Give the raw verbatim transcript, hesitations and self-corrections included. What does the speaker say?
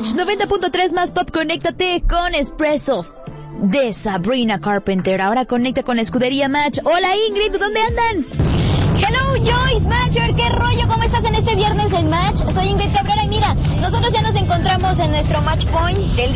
Match noventa punto tres más pop. Conéctate con Espresso de Sabrina Carpenter. Ahora conecta con la escudería Match. Hola Ingrid, ¿dónde andan? Hello Joyce, Matcher, ¿qué rollo? ¿Cómo estás en este viernes en Match? Soy Ingrid Cabrera y mira, nosotros ya nos encontramos en nuestro Match Point del